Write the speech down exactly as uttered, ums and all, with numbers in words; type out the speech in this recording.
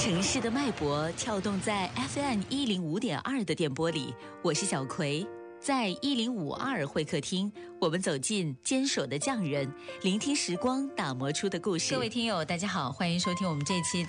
城市的脉搏跳动在 F M 一零五点二的电波里，我是小葵。在一零五二会客厅，我们走进坚守的匠人，聆听时光打磨出的故事。各位听友大家好，欢迎收听我们这期的